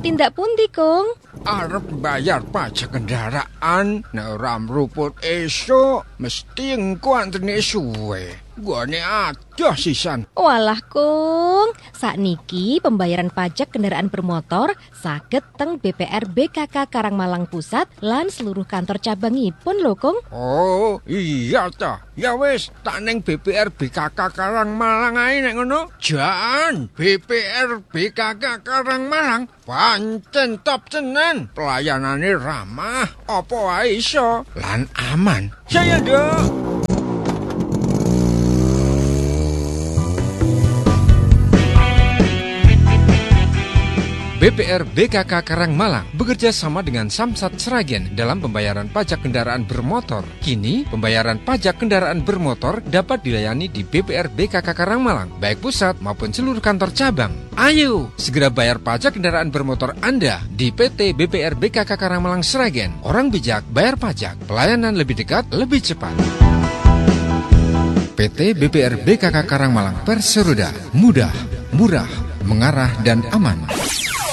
tindak pundi, Kung? Arep bayar pajak kendaraan, nek ora mruput esuk mesti engko antrene suwe. Gone adoh sisan. Walah, Kung, sakniki pembayaran pajak kendaraan bermotor saged teng BPR BKK Karangmalang Pusat lan seluruh kantor cabangipun lho, Kung. Oh, iya ta. Ya wis, tak ning BPR BKK Karangmalang ae nek ngono. Jan, BPR BKK Karangmalang pancen top tenan. Pelayanane ramah, apa wae iso lan aman. Saya Nduk. BPR BKK Karangmalang bekerja sama dengan Samsat Sragen dalam pembayaran pajak kendaraan bermotor. Kini, pembayaran pajak kendaraan bermotor dapat dilayani di BPR BKK Karangmalang, baik pusat maupun seluruh kantor cabang. Ayo, segera bayar pajak kendaraan bermotor Anda di PT BPR BKK Karangmalang Sragen. Orang bijak bayar pajak, pelayanan lebih dekat, lebih cepat. PT BPR BKK Karangmalang Perseroda, mudah, murah, mengarah dan aman.